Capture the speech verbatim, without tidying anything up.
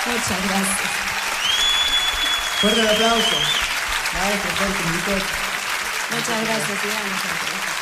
Muchas gracias. Fuerte el aplauso. Maestro, fuerte, Muchas gracias, Iván.